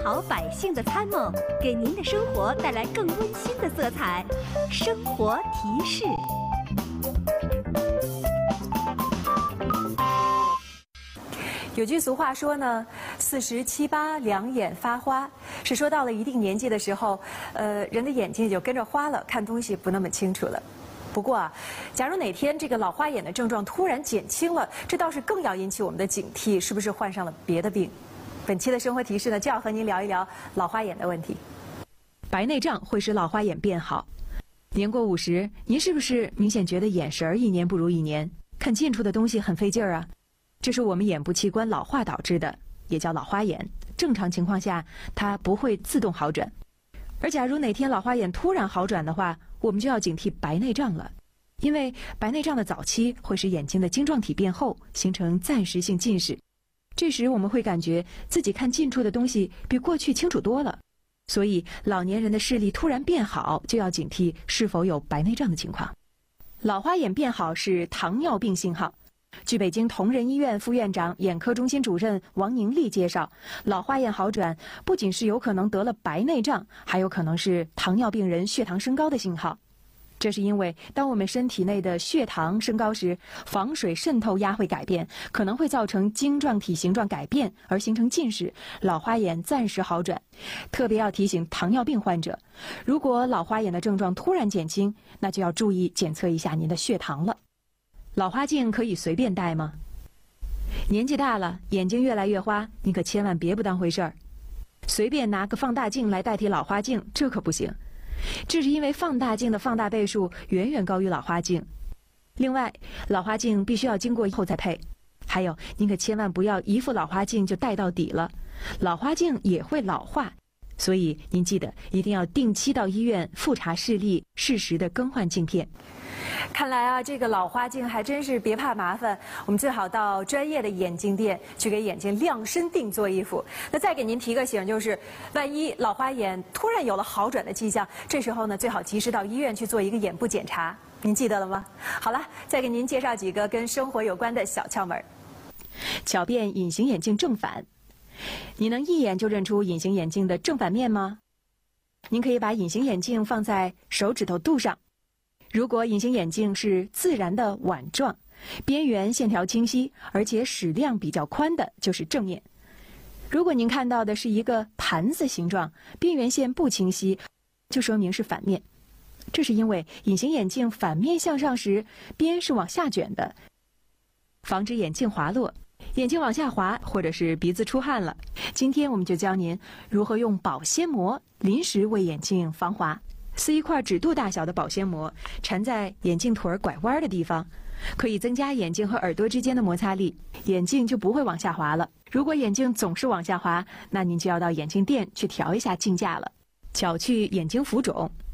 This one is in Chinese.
好百姓的参谋，给您的生活带来更温馨的色彩。生活提示。 有句俗话说呢，40、78两眼发花，是说到了一定年纪的时候，人的眼睛也就跟着花了，看东西不那么清楚了。不过啊，假如哪天这个老花眼的症状突然减轻了，这倒是更要引起我们的警惕，是不是患上了别的病？本期的生活提示呢，就要和您聊一聊老花眼的问题。白内障会使老花眼变好。年过50，您是不是明显觉得眼神儿一年不如一年，看近处的东西很费劲儿啊？这是我们眼部器官老化导致的，也叫老花眼。正常情况下，它不会自动好转。而假如哪天老花眼突然好转的话，我们就要警惕白内障了。因为白内障的早期会使眼睛的晶状体变厚，形成暂时性近视。这时我们会感觉自己看近处的东西比过去清楚多了。所以老年人的视力突然变好，就要警惕是否有白内障的情况。老花眼变好是糖尿病信号。据北京同仁医院副院长、眼科中心主任王宁丽介绍，老花眼好转不仅是有可能得了白内障，还有可能是糖尿病人血糖升高的信号。这是因为当我们身体内的血糖升高时，房水渗透压会改变，可能会造成晶状体形状改变而形成近视，老花眼暂时好转。特别要提醒糖尿病患者，如果老花眼的症状突然减轻，那就要注意检测一下您的血糖了。老花镜可以随便戴吗？年纪大了，眼睛越来越花，你可千万别不当回事儿。随便拿个放大镜来代替老花镜，这可不行。这是因为放大镜的放大倍数远远高于老花镜。另外，老花镜必须要经过后再配。还有，您可千万不要一副老花镜就戴到底了，老花镜也会老化。所以您记得一定要定期到医院复查视力，适时的更换镜片。看来啊，这个老花镜还真是别怕麻烦，我们最好到专业的眼镜店去给眼睛量身定做一副。那再给您提个醒，就是万一老花眼突然有了好转的迹象，这时候呢，最好及时到医院去做一个眼部检查。您记得了吗？好了，再给您介绍几个跟生活有关的小窍门。巧辨隐形眼镜正反。你能一眼就认出隐形眼镜的正反面吗？您可以把隐形眼镜放在手指头肚上。如果隐形眼镜是自然的碗状，边缘线条清晰，而且矢量比较宽的，就是正面。如果您看到的是一个盘子形状，边缘线不清晰，就说明是反面。这是因为隐形眼镜反面向上时，边是往下卷的，防止眼镜滑落。眼睛往下滑，或者是鼻子出汗了。今天我们就教您如何用保鲜膜临时为眼镜防滑。撕一块指肚大小的保鲜膜，缠在眼镜腿拐弯的地方，可以增加眼睛和耳朵之间的摩擦力，眼镜就不会往下滑了。如果眼镜总是往下滑，那您就要到眼镜店去调一下镜架了。巧去眼睛浮肿。